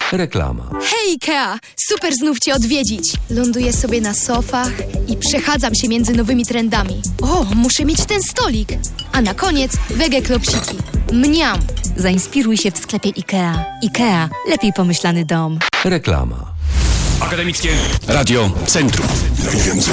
Reklama. Hej Ikea! Super znów Cię odwiedzić. Ląduję sobie na sofach i przechadzam się między nowymi trendami. O, muszę mieć ten stolik. A na koniec wege klopsiki. Mniam! Zainspiruj się w sklepie IKEA. IKEA. Lepiej pomyślany dom. Reklama. Akademickie Radio Centrum. Najwięcej